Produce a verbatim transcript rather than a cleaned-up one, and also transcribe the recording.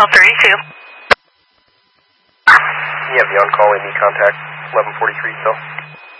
twelve thirty-two. You have the on-call A M E contact, eleven forty-three still.